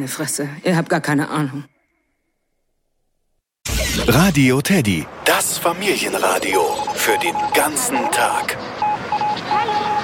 Meine Fresse, ihr habt gar keine Ahnung. Radio Teddy, das Familienradio für den ganzen Tag. Hallo.